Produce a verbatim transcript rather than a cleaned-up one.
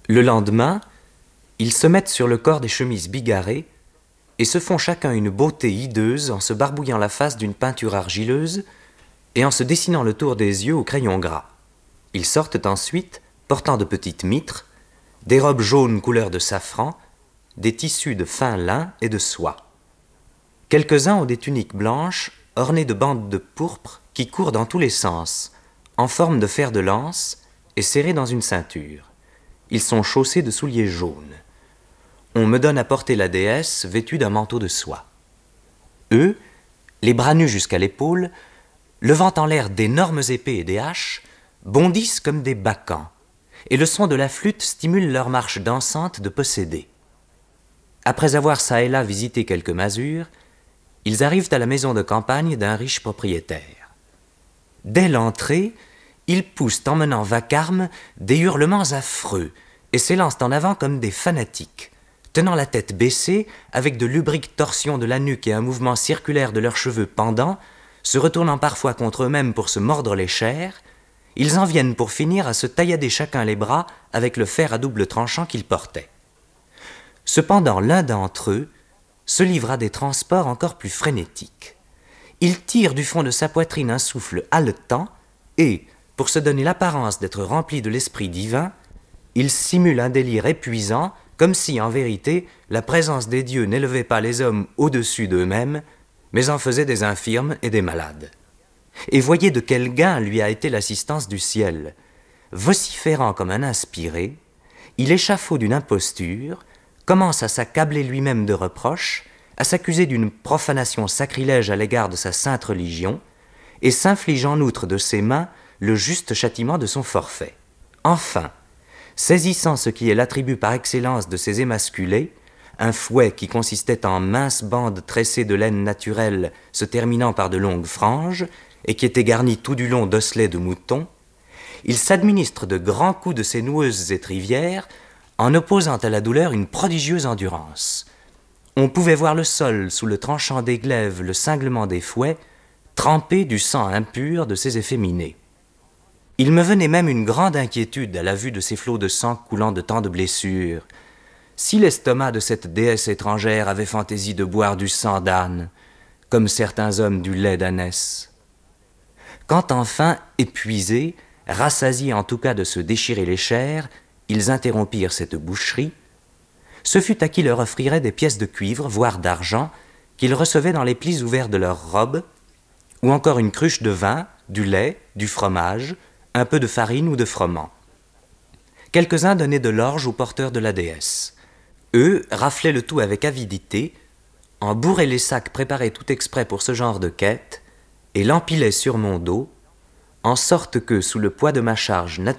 Le lendemain, ils se mettent sur le corps des chemises bigarrées et se font chacun une beauté hideuse en se barbouillant la face d'une peinture argileuse et en se dessinant le tour des yeux au crayon gras. Ils sortent ensuite, portant de petites mitres, des robes jaunes couleur de safran, des tissus de fin lin et de soie. Quelques-uns ont des tuniques blanches ornées de bandes de pourpre qui courent dans tous les sens, en forme de fer de lance et serrées dans une ceinture. Ils sont chaussés de souliers jaunes. On me donne à porter la déesse vêtue d'un manteau de soie. Eux, les bras nus jusqu'à l'épaule, levant en l'air d'énormes épées et des haches, bondissent comme des bacchants, et le son de la flûte stimule leur marche dansante de possédés. Après avoir çà et là visité quelques masures, ils arrivent à la maison de campagne d'un riche propriétaire. Dès l'entrée, ils poussent en menant vacarme des hurlements affreux et s'élancent en avant comme des fanatiques, tenant la tête baissée, avec de lubriques torsions de la nuque et un mouvement circulaire de leurs cheveux pendants, se retournant parfois contre eux-mêmes pour se mordre les chairs, ils en viennent pour finir à se taillader chacun les bras avec le fer à double tranchant qu'ils portaient. Cependant, l'un d'entre eux se livre à des transports encore plus frénétiques. Il tire du fond de sa poitrine un souffle haletant et, pour se donner l'apparence d'être rempli de l'esprit divin, il simule un délire épuisant, comme si, en vérité, la présence des dieux n'élevait pas les hommes au-dessus d'eux-mêmes, mais en faisait des infirmes et des malades. Et voyez de quel gain lui a été l'assistance du ciel. Vociférant comme un inspiré, il échafaude une imposture, commence à s'accabler lui-même de reproches, à s'accuser d'une profanation sacrilège à l'égard de sa sainte religion, et s'inflige en outre de ses mains le juste châtiment de son forfait. Enfin, saisissant ce qui est l'attribut par excellence de ces émasculés, un fouet qui consistait en minces bandes tressées de laine naturelle se terminant par de longues franges et qui était garni tout du long d'osselets de mouton, il s'administre de grands coups de ses noueuses étrivières en opposant à la douleur une prodigieuse endurance. On pouvait voir le sol sous le tranchant des glaives, le cinglement des fouets, trempé du sang impur de ses efféminés. Il me venait même une grande inquiétude à la vue de ces flots de sang coulant de tant de blessures. Si l'estomac de cette déesse étrangère avait fantaisie de boire du sang d'âne, comme certains hommes du lait d'ânesse. Quand enfin, épuisés, rassasiés en tout cas de se déchirer les chairs, ils interrompirent cette boucherie, ce fut à qui leur offrirait des pièces de cuivre, voire d'argent, qu'ils recevaient dans les plis ouverts de leurs robes, ou encore une cruche de vin, du lait, du fromage, un peu de farine ou de froment. Quelques-uns donnaient de l'orge aux porteurs de la déesse. Eux raflaient le tout avec avidité, en bourraient les sacs préparés tout exprès pour ce genre de quête, et l'empilaient sur mon dos, en sorte que, sous le poids de ma charge naturelle,